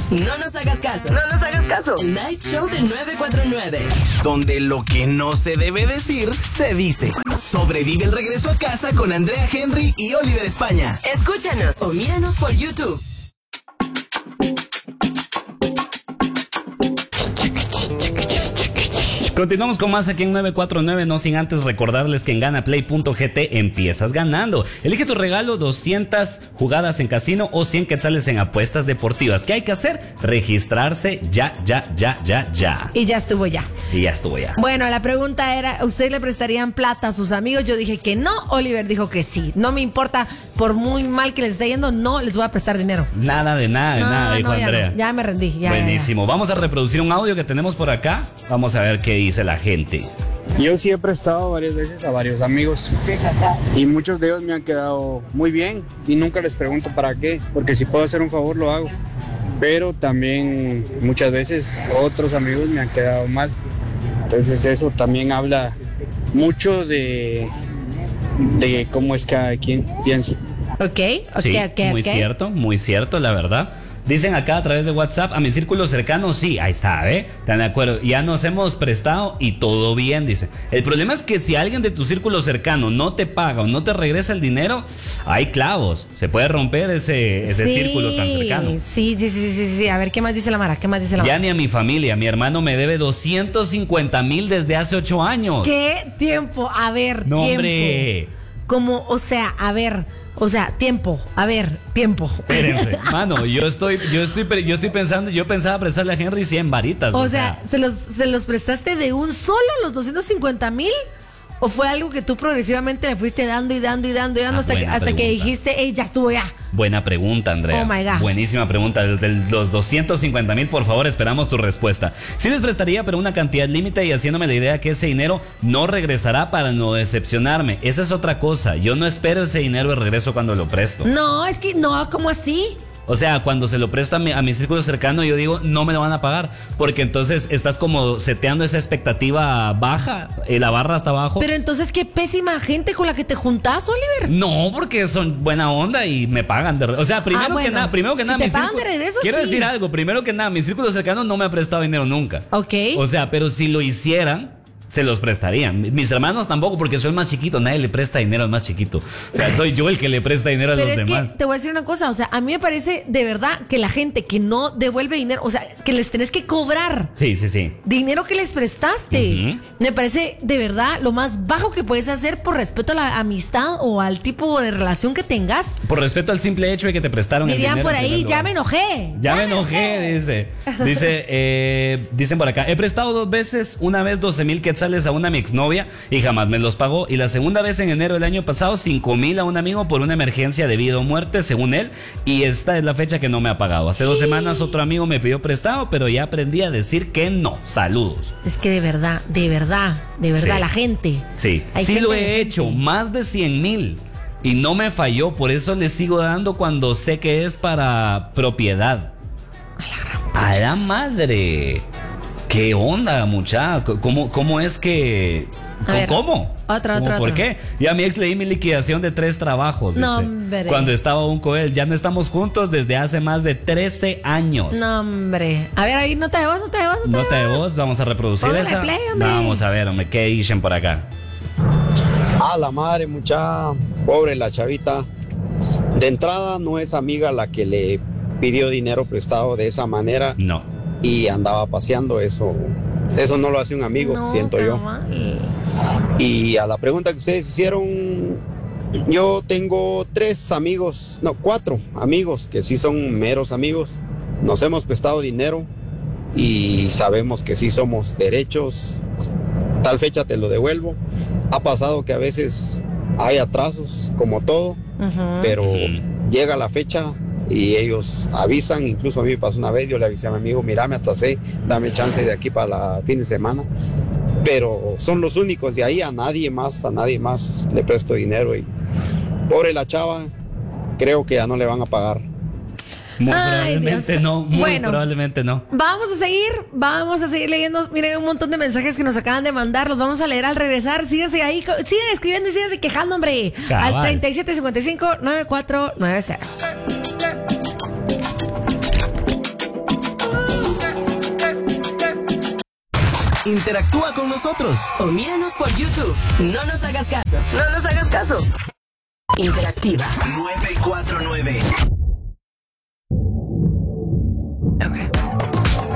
No nos hagas caso. No nos hagas caso. El Night Show de 949. Donde lo que no se debe decir, se dice. Sobrevive el regreso a casa con Andrea Henry y Oliver España. Escúchanos o míranos por YouTube. Continuamos con más aquí en 949, no sin antes recordarles que en ganaplay.gt empiezas ganando. Elige tu regalo, 200 jugadas en casino o 100 quetzales en apuestas deportivas. ¿Qué hay que hacer? Registrarse ya. Y ya estuvo ya. Bueno, la pregunta era, ¿ustedes le prestarían plata a sus amigos? Yo dije que no, Oliver dijo que sí. No me importa, por muy mal que les esté yendo, no les voy a prestar dinero. Nada, dijo Andrea. Ya me rendí. Buenísimo. Vamos a reproducir un audio que tenemos por acá. Vamos a ver qué dice la gente. Yo sí he prestado varias veces a varios amigos y muchos de ellos me han quedado muy bien y nunca les pregunto para qué, porque si puedo hacer un favor lo hago, pero también muchas veces otros amigos me han quedado mal, entonces eso también habla mucho de cómo es cada quien piensa. Ok, muy cierto, la verdad. Dicen acá a través de WhatsApp, a mi círculo cercano, sí, ahí está, ¿están de acuerdo? Ya nos hemos prestado y todo bien, dice. El problema es que si alguien de tu círculo cercano no te paga o no te regresa el dinero, hay clavos. Se puede romper ese círculo tan cercano. Sí. A ver, ¿qué más dice la Mara? Ya ni a mi familia, mi hermano me debe 250,000 desde hace 8 años. ¿Qué tiempo? A ver, no, tiempo. Hombre. Como, tiempo. Espérense, mano, yo estoy pensando, yo pensaba prestarle a Henry 100 varitas. O sea, ¿se los prestaste de un solo los 250,000? ¿O fue algo que tú progresivamente le fuiste dando hasta que dijiste, hey, ya estuvo ya? Buena pregunta, Andrea. Oh my God. Buenísima pregunta. Desde los 250,000, por favor, esperamos tu respuesta. Sí les prestaría, pero una cantidad límite y haciéndome la idea que ese dinero no regresará para no decepcionarme. Esa es otra cosa. Yo no espero ese dinero de regreso cuando lo presto. No, es que no, ¿cómo así? O sea, cuando se lo presto a mi círculo cercano, yo digo, no me lo van a pagar. Porque entonces estás como seteando esa expectativa baja, la barra hasta abajo. Pero entonces, qué pésima gente con la que te juntás, Oliver. No, porque son buena onda y me pagan. O sea, primero que nada, si te pagan de regreso, quiero decir algo, primero que nada, mi círculo cercano no me ha prestado dinero nunca. Ok. O sea, pero si lo hicieran, se los prestarían. Mis hermanos tampoco, porque soy el más chiquito. Nadie le presta dinero al más chiquito. O sea, soy yo el que le presta dinero a los demás. Que te voy a decir una cosa. O sea, a mí me parece de verdad que la gente que no devuelve dinero, o sea, que les tenés que cobrar. Sí. Dinero que les prestaste. Me parece de verdad lo más bajo que puedes hacer por respeto a la amistad o al tipo de relación que tengas. Por respeto al simple hecho de que te prestaron el dinero. Dirían por ahí, ya me enojé. Ya me enojé, dicen por acá. He prestado 2 veces, una vez 12,000 quetzales a una mi exnovia y jamás me los pagó, y la segunda vez en enero del año pasado 5,000 a un amigo por una emergencia de vida o muerte según él, y esta es la fecha que no me ha pagado. Hace 2 semanas otro amigo me pidió prestado, pero ya aprendí a decir que no. Saludos. Es que de verdad sí. La gente. Sí lo he hecho, más de 100,000 y no me falló, por eso le sigo dando cuando sé que es para propiedad. A la madre. ¿Qué onda, muchacha? ¿Cómo es que...? ¿Cómo? Otra. ¿Por qué? Yo a mi ex le di mi liquidación de 3 trabajos. No, dice, hombre. Cuando estaba aún con él. Ya no estamos juntos desde hace más de 13 años. No, hombre. A ver, ahí nota de voz. Nota de voz, vamos a reproducir esa. Play, vamos a ver, hombre, ¿qué dicen por acá? A la madre, muchacha. Pobre la chavita. De entrada, no es amiga la que le pidió dinero prestado de esa manera. No. Y andaba paseando, eso no lo hace un amigo, siento yo. Y a la pregunta que ustedes hicieron, yo tengo 4 amigos que sí son meros amigos. Nos hemos prestado dinero y sabemos que sí somos derechos. Tal fecha te lo devuelvo. Ha pasado que a veces hay atrasos, como todo, pero llega la fecha y ellos avisan. Incluso a mí me pasó una vez, yo le avisé a mi amigo, mira, me atrasé, dame chance de aquí para el fin de semana. Pero son los únicos, de ahí a nadie más le presto dinero. Y pobre la chava, creo que ya no le van a pagar. Muy probablemente no. Vamos a seguir leyendo. Miren, un montón de mensajes que nos acaban de mandar. Los vamos a leer al regresar. Síganse ahí, sigan escribiendo y síganse quejando, hombre. Cabal. Al 3755-9490. interactúa con nosotros. O míranos por YouTube. No nos hagas caso. No nos hagas caso. Interactiva 949.